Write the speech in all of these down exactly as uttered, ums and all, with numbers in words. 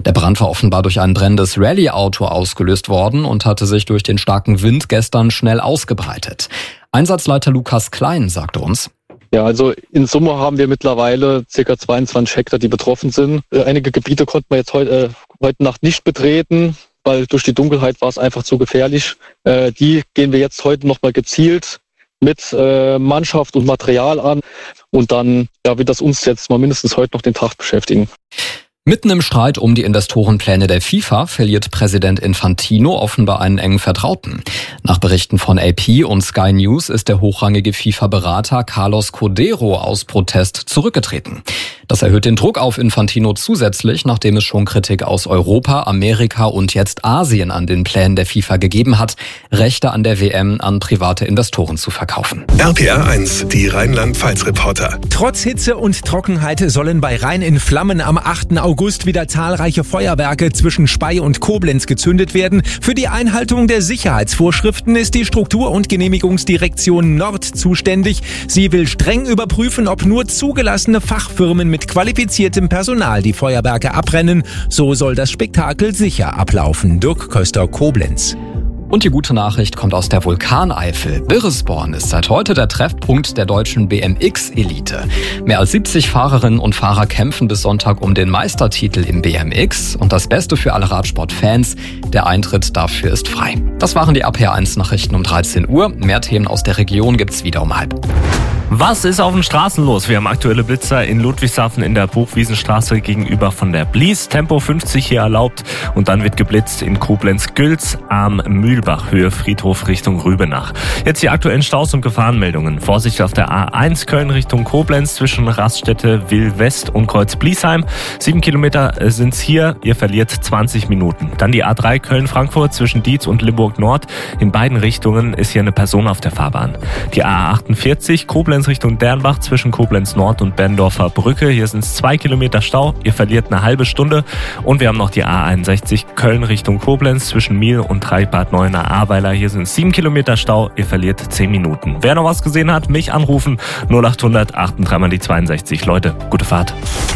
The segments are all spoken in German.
Der Brand war offenbar durch ein brennendes Rallye-Auto ausgelöst worden und hatte sich durch den starken Wind gestern schnell ausgebreitet. Einsatzleiter Lukas Klein sagte uns: Ja, also in Summe haben wir mittlerweile ca. zweiundzwanzig Hektar, die betroffen sind. Einige Gebiete konnten wir jetzt heute, äh, heute Nacht nicht betreten, weil durch die Dunkelheit war es einfach zu gefährlich. Äh, die gehen wir jetzt heute nochmal gezielt mit äh, Mannschaft und Material an. Und dann ja, wird das uns jetzt mal mindestens heute noch den Tag beschäftigen. Mitten im Streit um die Investorenpläne der FIFA verliert Präsident Infantino offenbar einen engen Vertrauten. Nach Berichten von A P und Sky News ist der hochrangige FIFA-Berater Carlos Cordero aus Protest zurückgetreten. Das erhöht den Druck auf Infantino zusätzlich, nachdem es schon Kritik aus Europa, Amerika und jetzt Asien an den Plänen der FIFA gegeben hat, Rechte an der W M an private Investoren zu verkaufen. R P R eins, die Rheinland-Pfalz-Reporter. Trotz Hitze und Trockenheit sollen bei Rhein in Flammen am achten August wieder zahlreiche Feuerwerke zwischen Spey und Koblenz gezündet werden. Für die Einhaltung der Sicherheitsvorschriften ist die Struktur- und Genehmigungsdirektion Nord zuständig. Sie will streng überprüfen, ob nur zugelassene Fachfirmen mit qualifiziertem Personal die Feuerwerke abrennen. So soll das Spektakel sicher ablaufen. Dirk Köster, Koblenz. Und die gute Nachricht kommt aus der Vulkaneifel. Birresborn ist seit heute der Treffpunkt der deutschen B M X-Elite. Mehr als siebzig Fahrerinnen und Fahrer kämpfen bis Sonntag um den Meistertitel im B M X. Und das Beste für alle Radsportfans, der Eintritt dafür ist frei. Das waren die R P R eins Nachrichten um dreizehn Uhr. Mehr Themen aus der Region gibt's wieder um halb. Was ist auf den Straßen los? Wir haben aktuelle Blitzer in Ludwigshafen in der Buchwiesenstraße gegenüber von der Blies. Tempo fünfzig hier erlaubt und dann wird geblitzt in Koblenz-Gülz am Mühlbach, Höhe Friedhof Richtung Rübenach. Jetzt die aktuellen Staus und Gefahrenmeldungen. Vorsicht auf der A eins Köln Richtung Koblenz zwischen Raststätte Will-West und Kreuz-Bliesheim. Sieben Kilometer sind's hier, ihr verliert zwanzig Minuten. Dann die A drei Köln-Frankfurt zwischen Dietz und Limburg-Nord. In beiden Richtungen ist hier eine Person auf der Fahrbahn. Die A achtundvierzig Koblenz Richtung Dernbach zwischen Koblenz Nord und Berndorfer Brücke. Hier sind es zwei Kilometer Stau. Ihr verliert eine halbe Stunde. Und wir haben noch die A einundsechzig Köln Richtung Koblenz zwischen Miel und Dreibad Neuenahr-Ahrweiler. Hier sind es sieben Kilometer Stau. Ihr verliert zehn Minuten. Wer noch was gesehen hat, mich anrufen. null achthundert achtunddreißig mal die zweiundsechzig. Leute, gute Fahrt.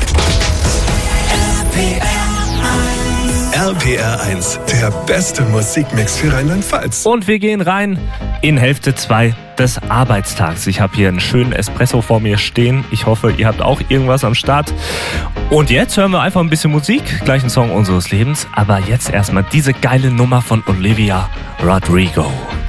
R P R eins, der beste Musikmix für Rheinland-Pfalz. Und wir gehen rein in Hälfte zwei des Arbeitstags. Ich habe hier einen schönen Espresso vor mir stehen. Ich hoffe, ihr habt auch irgendwas am Start. Und jetzt hören wir einfach ein bisschen Musik. Gleich ein Song unseres Lebens. Aber jetzt erstmal diese geile Nummer von Olivia Rodrigo.